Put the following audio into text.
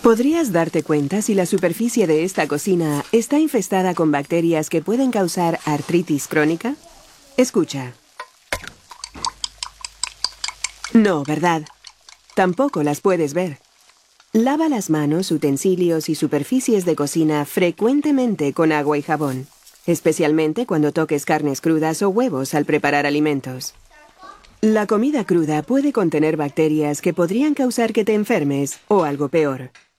¿Podrías darte cuenta si la superficie de esta cocina está infestada con bacterias que pueden causar artritis crónica? Escucha. No, ¿verdad? Tampoco las puedes ver. Lava las manos, utensilios y superficies de cocina frecuentemente con agua y jabón, especialmente cuando toques carnes crudas o huevos al preparar alimentos. La comida cruda puede contener bacterias que podrían causar que te enfermes o algo peor.